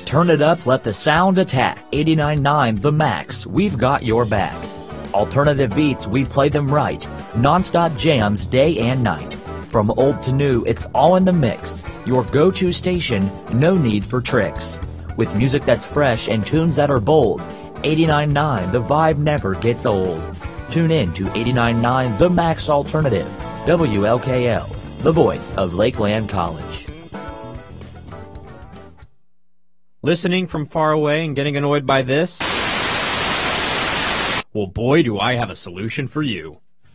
Turn it up, let the sound attack. 89.9 The Max, we've got your back. Alternative beats, we play them right. Non-stop jams day and night. From old to new, it's all in the mix. Your go-to station, no need for tricks. With music that's fresh and tunes that are bold, 89.9 The Vibe never gets old. Tune in to 89.9 The Max Alternative, WLKL, the voice of Lakeland College. Listening from far away and getting annoyed by this? Well, boy, do I have a solution for you.